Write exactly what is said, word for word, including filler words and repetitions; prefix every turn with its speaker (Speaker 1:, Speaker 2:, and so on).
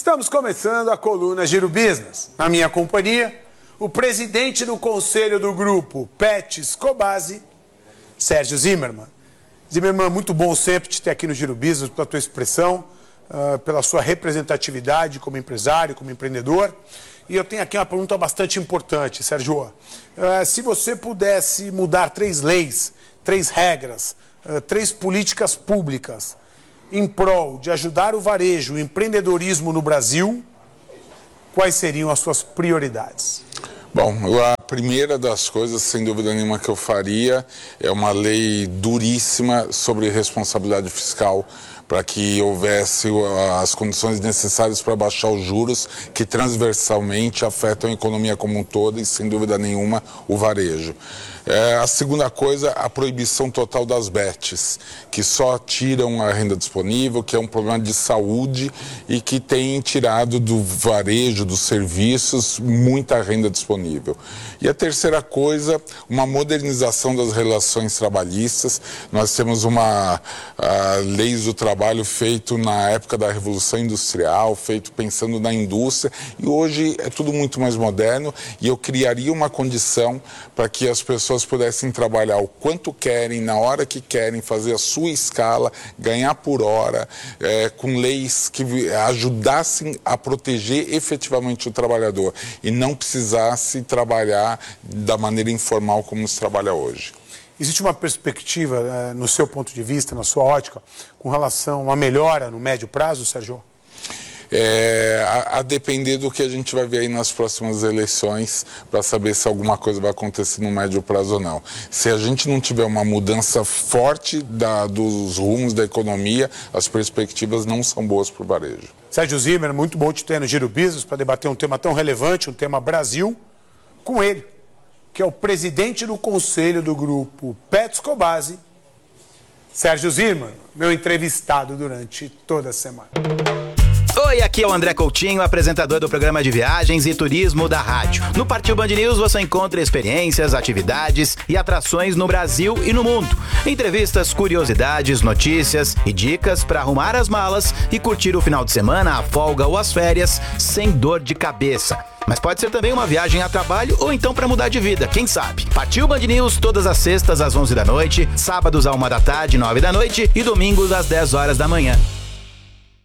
Speaker 1: Estamos começando a coluna Giro Business. Na minha companhia, o presidente do conselho do grupo Petz Cobasi, Sérgio Zimmermann. Zimmermann, muito bom sempre te ter aqui no Giro Business, pela tua expressão, uh, pela sua representatividade como empresário, como empreendedor. E eu tenho aqui uma pergunta bastante importante, Sérgio. Uh, se você pudesse mudar três leis, três regras, uh, três políticas públicas em prol de ajudar o varejo, o empreendedorismo no Brasil, quais seriam as suas prioridades?
Speaker 2: Bom, a primeira das coisas, sem dúvida nenhuma, que eu faria é uma lei duríssima sobre responsabilidade fiscal, para que houvesse as condições necessárias para baixar os juros que transversalmente afetam a economia como um todo e, sem dúvida nenhuma, o varejo. É, a segunda coisa, a proibição total das bets, que só tiram a renda disponível, que é um problema de saúde e que tem tirado do varejo, dos serviços, muita renda disponível. E a terceira coisa, uma modernização das relações trabalhistas. Nós temos uma a, leis do trabalho feito na época da Revolução Industrial, feito pensando na indústria, e hoje é tudo muito mais moderno, e eu criaria uma condição para que as pessoas pudessem trabalhar o quanto querem, na hora que querem, fazer a sua escala, ganhar por hora, é, com leis que ajudassem a proteger efetivamente o trabalhador e não precisasse trabalhar da maneira informal como se trabalha hoje.
Speaker 1: Existe uma perspectiva, no seu ponto de vista, na sua ótica, com relação a uma melhora no médio prazo, Sérgio?
Speaker 2: É, a, a depender do que a gente vai ver aí nas próximas eleições para saber se alguma coisa vai acontecer no médio prazo ou não. Se a gente não tiver uma mudança forte da, dos rumos da economia, as perspectivas não são boas para o varejo.
Speaker 1: Sérgio Zimmermann, muito bom te ter no Giro Business para debater um tema tão relevante, um tema Brasil, com ele, que é o presidente do conselho do grupo Petz Cobasi, Sérgio Zimmermann, meu entrevistado durante toda a semana.
Speaker 3: Oi, aqui é o André Coutinho, apresentador do programa de viagens e turismo da rádio. No Partiu Band News você encontra experiências, atividades e atrações no Brasil e no mundo. Entrevistas, curiosidades, notícias e dicas para arrumar as malas e curtir o final de semana, a folga ou as férias sem dor de cabeça. Mas pode ser também uma viagem a trabalho ou então para mudar de vida, quem sabe? Partiu Band News todas as sextas às onze da noite, sábados à uma da tarde, nove da noite e domingos às dez horas da manhã.